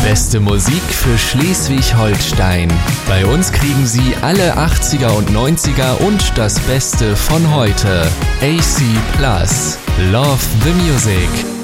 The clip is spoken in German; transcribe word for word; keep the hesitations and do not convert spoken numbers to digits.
Beste Musik für Schleswig-Holstein. Bei uns kriegen Sie alle achtziger und neunziger und das Beste von heute. A C Plus. Love the Music.